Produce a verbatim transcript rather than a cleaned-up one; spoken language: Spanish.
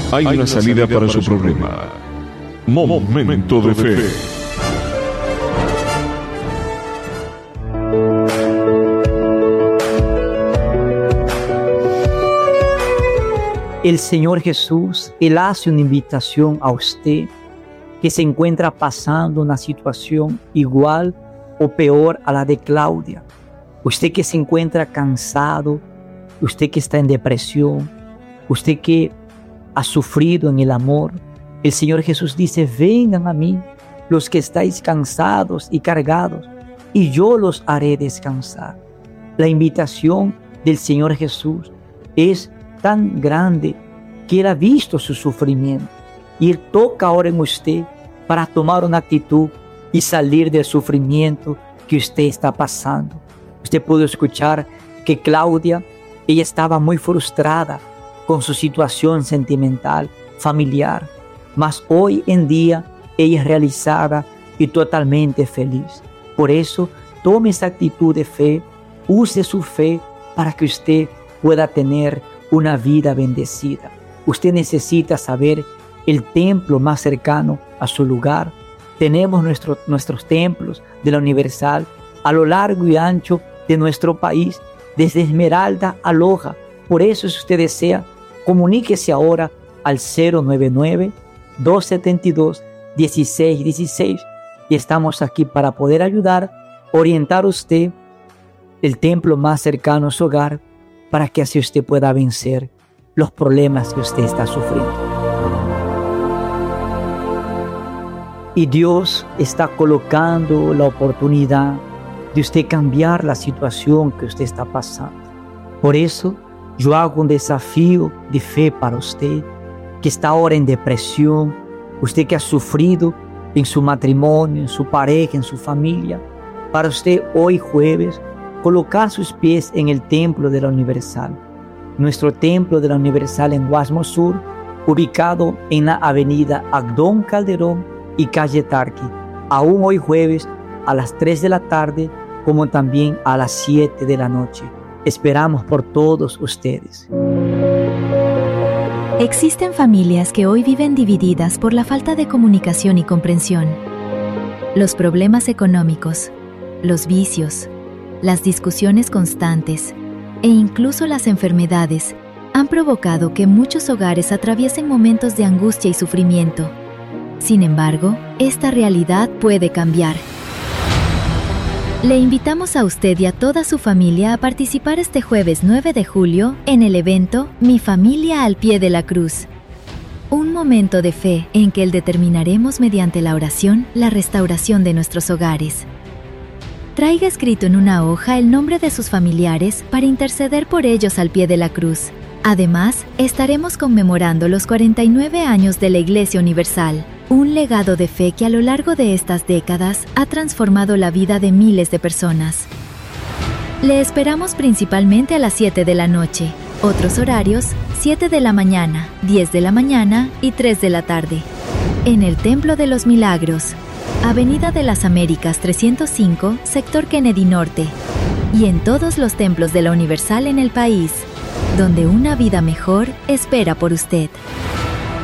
Hay una salida para su problema. Momento de fe. El Señor Jesús, Él hace una invitación a usted que se encuentra pasando una situación igual o peor a la de Claudia. Usted que se encuentra cansado, usted que está en depresión, usted que ha sufrido en el amor. El Señor Jesús dice: vengan a mí los que estáis cansados y cargados, y yo los haré descansar. La invitación del Señor Jesús es tan grande que Él ha visto su sufrimiento y Él toca ahora en usted para tomar una actitud y salir del sufrimiento que usted está pasando. Usted pudo escuchar que Claudia, ella estaba muy frustrada con su situación sentimental, familiar, mas hoy en día ella es realizada y totalmente feliz. Por eso, tome esa actitud de fe, use su fe para que usted pueda tener una vida bendecida. Usted necesita saber el templo más cercano a su lugar. Tenemos nuestro, nuestros templos de la Universal a lo largo y ancho de nuestro país, desde Esmeralda a Loja. Por eso, si usted desea, comuníquese ahora al cero nueve nueve, dos siete dos, uno seis uno seis y estamos aquí para poder ayudar, orientar a usted el templo más cercano a su hogar, para que así usted pueda vencer los problemas que usted está sufriendo. Y Dios está colocando la oportunidad de usted cambiar la situación que usted está pasando. Por eso, yo hago un desafío de fe para usted que está ahora en depresión, usted que ha sufrido en su matrimonio, en su pareja, en su familia. Para usted hoy jueves, colocar sus pies en el templo de la Universal. Nuestro templo de la Universal en Guasmo Sur, ubicado en la avenida Agdón Calderón y calle Tarqui, aún hoy jueves a las tres de la tarde, como también a las siete de la noche. Esperamos por todos ustedes. Existen familias que hoy viven divididas por la falta de comunicación y comprensión. Los problemas económicos, los vicios, las discusiones constantes e incluso las enfermedades han provocado que muchos hogares atraviesen momentos de angustia y sufrimiento. Sin embargo, esta realidad puede cambiar. Le invitamos a usted y a toda su familia a participar este jueves nueve de julio en el evento Mi Familia al Pie de la Cruz. Un momento de fe en que el determinaremos mediante la oración la restauración de nuestros hogares. Traiga escrito en una hoja el nombre de sus familiares para interceder por ellos al pie de la cruz. Además, estaremos conmemorando los cuarenta y nueve años de la Iglesia Universal, un legado de fe que a lo largo de estas décadas ha transformado la vida de miles de personas. Le esperamos principalmente a las siete de la noche. Otros horarios, siete de la mañana, diez de la mañana y tres de la tarde. En el Templo de los Milagros, Avenida de las Américas trescientos cinco, Sector Kennedy Norte. Y en todos los templos de la Universal en el país, donde una vida mejor espera por usted.